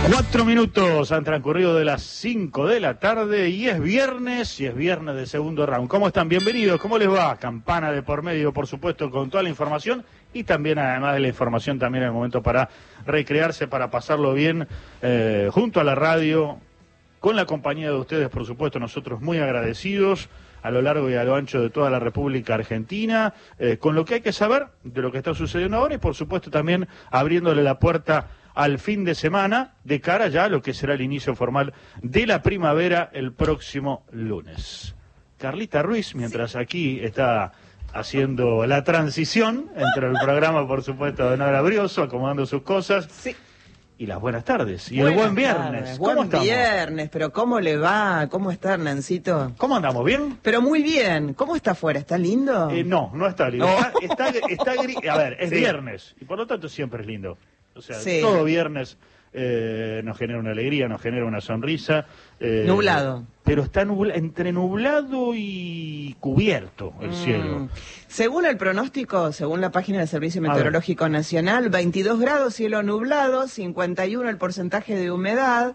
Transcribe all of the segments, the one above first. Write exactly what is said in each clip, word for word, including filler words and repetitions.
Cuatro minutos han transcurrido de las cinco de la tarde y es viernes, y es viernes de segundo round. ¿Cómo están? Bienvenidos, ¿cómo les va? Campana de por medio, por supuesto, con toda la información y también, además de la información, también el momento para recrearse, para pasarlo bien eh, junto a la radio, con la compañía de ustedes, por supuesto, nosotros muy agradecidos a lo largo y a lo ancho de toda la República Argentina, eh, con lo que hay que saber de lo que está sucediendo ahora y, por supuesto, también abriéndole la puerta al fin de semana, de cara ya a lo que será el inicio formal de la primavera el próximo lunes. Carlita Ruiz, mientras aquí está haciendo la transición entre el programa, por supuesto, de Nora Brioso, acomodando sus cosas. Sí. Y las buenas tardes. Y buenas el buen viernes. Tardes. ¿Cómo buen estamos? viernes, pero ¿cómo le va? ¿Cómo está Hernancito? ¿Cómo andamos? ¿Bien? Pero muy bien. ¿Cómo está afuera? ¿Está lindo? Eh, no, no está lindo. Oh. Está, está, está gris. A ver, es sí. viernes. Y por lo tanto siempre es lindo. O sea, sí. todo viernes eh, nos genera una alegría, nos genera una sonrisa. Eh, nublado. Pero está nubla, entre nublado y cubierto el mm. cielo. Según el pronóstico, según la página del Servicio Meteorológico Nacional, veintidós grados, cielo nublado, cincuenta y uno el porcentaje de humedad.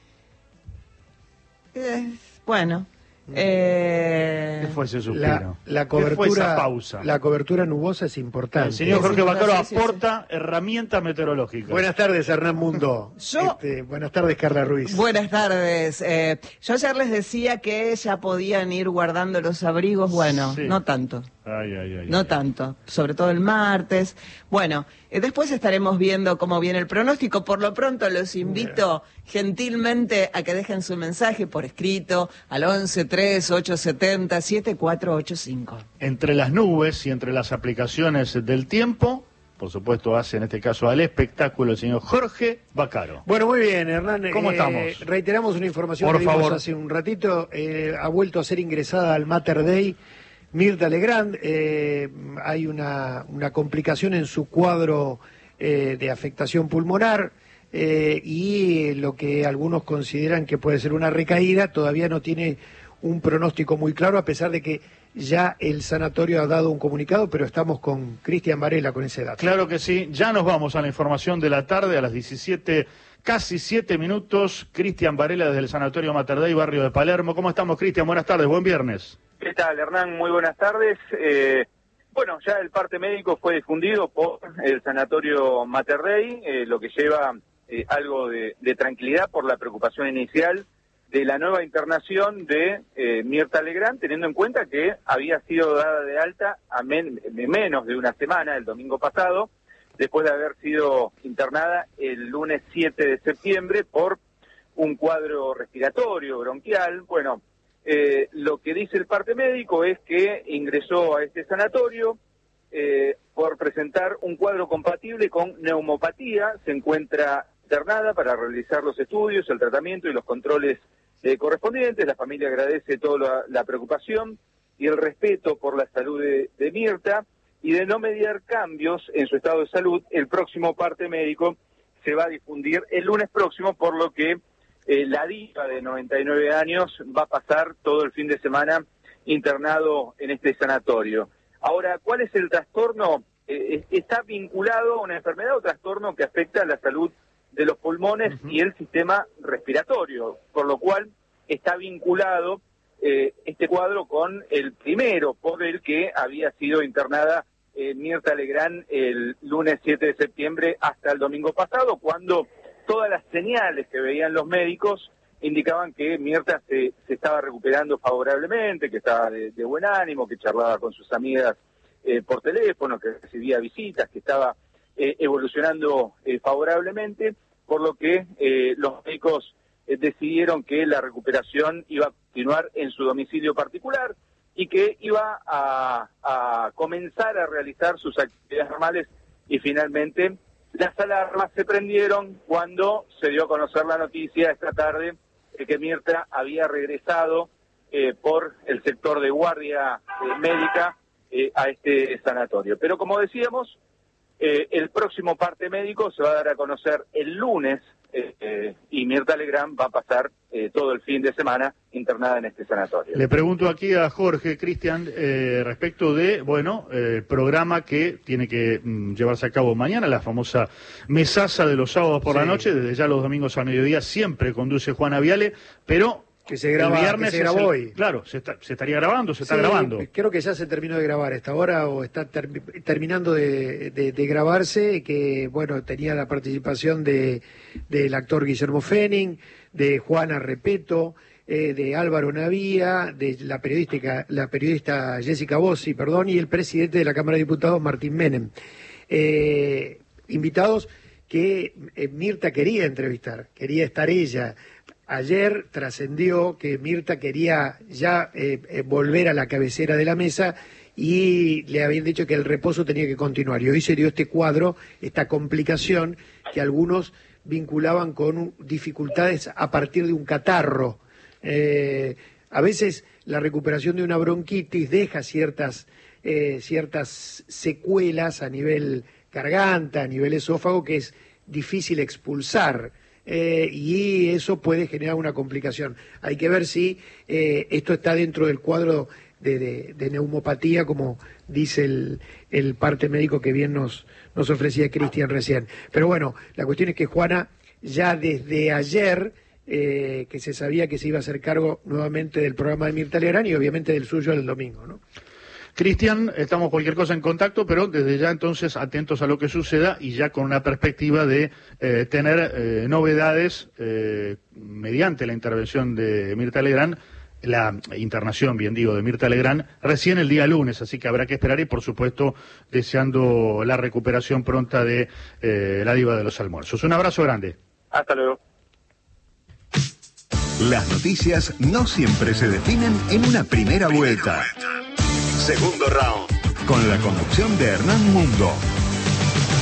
Eh, bueno. Eh, ¿Qué fue ese suspiro? La, la cobertura, ¿Qué fue esa pausa? La cobertura nubosa es importante. El señor Jorge Bacaro sí, aporta sí. herramientas meteorológicas. Buenas tardes, Hernán Mundo. Yo, este, buenas tardes, Carla Ruiz. Buenas tardes. Eh, yo ayer les decía que ya podían ir guardando los abrigos. Bueno, sí. no tanto. Ay, ay, ay, no ay. tanto, sobre todo el martes. Bueno, eh, después estaremos viendo cómo viene el pronóstico. Por lo pronto los invito gentilmente a que dejen su mensaje por escrito al once tres ocho setenta siete cuatro ocho cinco. Entre las nubes y entre las aplicaciones del tiempo, por supuesto hace en este caso al espectáculo el señor Jorge Bacaro. Bueno, muy bien, Hernán. ¿Cómo eh, estamos? Reiteramos una información por que dimos favor. hace un ratito. Eh, ha vuelto a ser ingresada al Mater Dei Mirta Legrand. Eh, hay una, una complicación en su cuadro eh, de afectación pulmonar eh, y lo que algunos consideran que puede ser una recaída todavía no tiene un pronóstico muy claro, a pesar de que ya el sanatorio ha dado un comunicado, pero estamos con Cristian Varela con ese dato. Claro que sí, ya nos vamos a la información de la tarde a las diecisiete, casi siete minutos. Cristian Varela desde el Sanatorio Mater Dei, barrio de Palermo. ¿Cómo estamos, Cristian? Buenas tardes, buen viernes. ¿Qué tal, Hernán? Muy buenas tardes. Eh, bueno, ya el parte médico fue difundido por el Sanatorio Mater Dei, eh, lo que lleva eh, algo de, de tranquilidad por la preocupación inicial de la nueva internación de eh, Mirta Legrand, teniendo en cuenta que había sido dada de alta a men menos de una semana, el domingo pasado, después de haber sido internada el lunes siete de septiembre por un cuadro respiratorio, bronquial. Bueno, eh, lo que dice el parte médico es que ingresó a este sanatorio eh, por presentar un cuadro compatible con neumopatía, se encuentra internada para realizar los estudios, el tratamiento y los controles Eh, correspondientes. La familia agradece toda la, la preocupación y el respeto por la salud de, de Mirta, y de no mediar cambios en su estado de salud, el próximo parte médico se va a difundir el lunes próximo, por lo que eh, la diva de noventa y nueve años va a pasar todo el fin de semana internado en este sanatorio. Ahora, ¿cuál es el trastorno? Eh, está vinculado a una enfermedad o trastorno que afecta a la salud de los pulmones uh-huh. y el sistema respiratorio, por lo cual está vinculado eh, este cuadro con el primero por el que había sido internada eh, Mirta Legrand el lunes siete de septiembre hasta el domingo pasado, cuando todas las señales que veían los médicos indicaban que Mirta se, se estaba recuperando favorablemente, que estaba de, de buen ánimo, que charlaba con sus amigas eh, por teléfono, que recibía visitas, que estaba eh, evolucionando eh, favorablemente, por lo que eh, los médicos eh, decidieron que la recuperación iba a continuar en su domicilio particular y que iba a, a comenzar a realizar sus actividades normales, y finalmente las alarmas se prendieron cuando se dio a conocer la noticia esta tarde de que Mirta había regresado eh, por el sector de guardia eh, médica eh, a este sanatorio. Pero como decíamos, Eh, el próximo parte médico se va a dar a conocer el lunes eh, eh, y y Mirta Legrand va a pasar eh, todo el fin de semana internada en este sanatorio. Le pregunto aquí a Jorge, Cristian, eh, respecto de, bueno, el eh, programa que tiene que mm, llevarse a cabo mañana, la famosa mesaza de los sábados por sí. la noche, desde ya los domingos al mediodía siempre conduce Juana Viale, pero... Que se graba, el viernes que se grabó el, hoy. Claro, se, está, se estaría grabando, se está sí, grabando. Creo que ya se terminó de grabar a esta hora o está ter, terminando de, de, de grabarse, que bueno, tenía la participación de del actor Guillermo Fenning, de Juana Repeto, eh, de Álvaro Navía, de la periodística, la periodista Jessica Bossi, perdón, y el presidente de la Cámara de Diputados, Martín Menem. Eh, invitados que eh, Mirta quería entrevistar, quería estar ella. Ayer trascendió que Mirta quería ya eh, eh, volver a la cabecera de la mesa y le habían dicho que el reposo tenía que continuar. Y hoy se dio este cuadro, esta complicación que algunos vinculaban con dificultades a partir de un catarro. Eh, a veces la recuperación de una bronquitis deja ciertas, eh, ciertas secuelas a nivel garganta, a nivel esófago, que es difícil expulsar. Eh, y eso puede generar una complicación. Hay que ver si eh, esto está dentro del cuadro de, de, de neumopatía, como dice el, el parte médico que bien nos, nos ofrecía Cristian recién. Pero bueno, la cuestión es que Juana ya desde ayer, eh, que se sabía que se iba a hacer cargo nuevamente del programa de Mirta Legrand y obviamente del suyo el domingo, ¿no? Cristian, estamos cualquier cosa en contacto, pero desde ya entonces atentos a lo que suceda y ya con una perspectiva de eh, tener eh, novedades eh, mediante la intervención de Mirta Legrand, la internación, bien digo, de Mirta Legrand, recién el día lunes, así que habrá que esperar y por supuesto deseando la recuperación pronta de eh, la diva de los almuerzos. Un abrazo grande. Hasta luego. Las noticias no siempre se definen en una primera vuelta. Segundo round, con la conducción de Hernán Mundo.